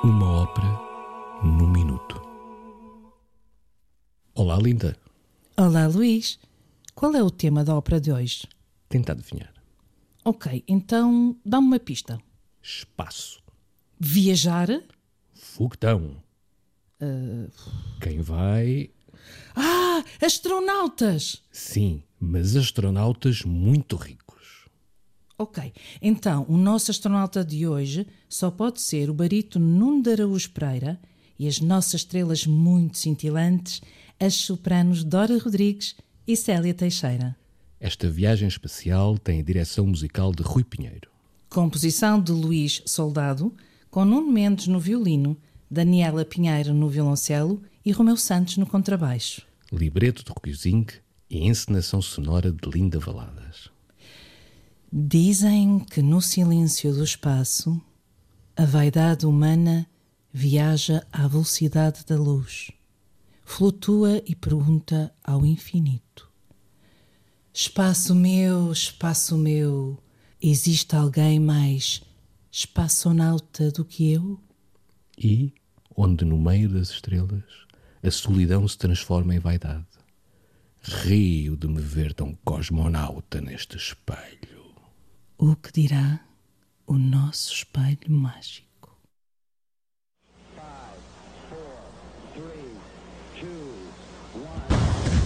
Uma ópera num minuto. Olá, linda. Olá, Luís. Qual é o tema da ópera de hoje? Tenta adivinhar. Ok, então dá-me uma pista. Espaço. Viajar? Foguetão. Quem vai... Astronautas! Sim, mas astronautas muito ricos. Ok, então o nosso astronauta de hoje só pode ser o barítono Nuno de Araújo Pereira e as nossas estrelas muito cintilantes, as sopranos Dora Rodrigues e Célia Teixeira. Esta viagem espacial tem a direção musical de Rui Pinheiro. Composição de Luís Soldado, com Nuno Mendes no violino, Daniela Pinheiro no violoncelo e Romeu Santos no contrabaixo. Libreto de Rui Zinc e encenação sonora de Linda Valadas. Dizem que no silêncio do espaço a vaidade humana viaja à velocidade da luz, flutua e pergunta ao infinito: espaço meu, existe alguém mais espaçonauta do que eu? E, onde no meio das estrelas, a solidão se transforma em vaidade. Rio de me ver tão cosmonauta neste espelho. O que dirá o nosso espelho mágico?